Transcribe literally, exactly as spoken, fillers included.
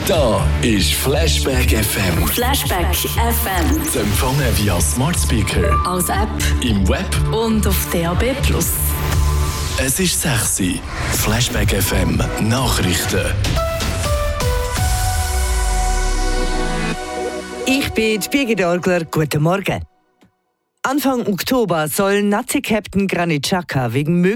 Da ist Flashback F M. Flashback F M. Zu empfangen via Smart Speaker, Als App im Web und auf D A B plus. Es ist sechs Uhr. Flashback F M Nachrichten. Ich bin die Birgit Orgler. Guten Morgen. Anfang Oktober soll Nazi-Captain Granit Xhaka wegen